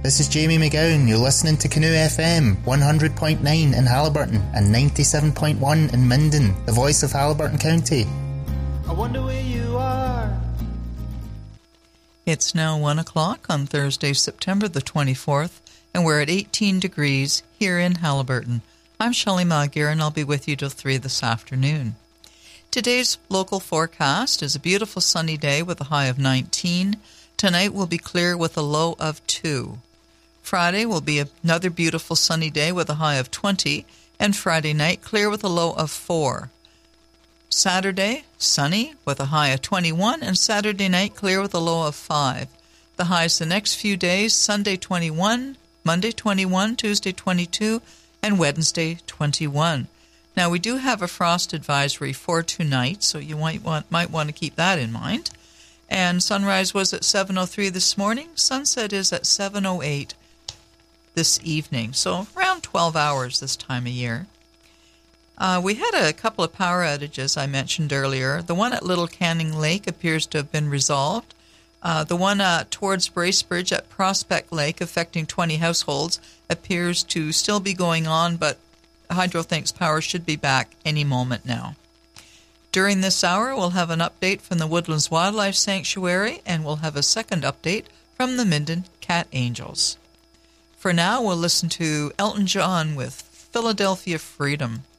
This is Jamie McGowan. You're listening to Canoe FM 100.9 in Haliburton and 97.1 in Minden, the voice of Haliburton County. I wonder where you are. It's now 1 o'clock on Thursday, September the 24th, and we're at 18 degrees here in Haliburton. I'm Shelley Magyar, and I'll be with you till 3 this afternoon. Today's local forecast is a beautiful sunny day with a high of 19. Tonight will be clear with a low of 2. Friday will be another beautiful sunny day with a high of 20, and Friday night clear with a low of 4. Saturday, sunny with a high of 21, and Saturday night clear with a low of 5. The highs the next few days, Sunday 21, Monday 21, Tuesday 22, and Wednesday 21. Now, we do have a frost advisory for tonight, so you might want to keep that in mind. And sunrise was at 7:03 this morning. Sunset is at 7:08 this evening, so around 12 hours this time of year. We had a couple of power outages I mentioned earlier. The one at Little Canning Lake appears to have been resolved. The one towards Bracebridge at Prospect Lake, affecting 20 households, appears to still be going on, but Hydro thinks power should be back any moment now. During this hour, we'll have an update from the Woodlands Wildlife Sanctuary, and we'll have a second update from the Minden Cat Angels. For now, we'll listen to Elton John with Philadelphia Freedom.